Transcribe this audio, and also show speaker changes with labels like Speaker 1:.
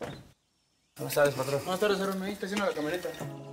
Speaker 1: Buenas tardes, patrón.
Speaker 2: Buenas tardes, Aaron. Me estaciona la camioneta.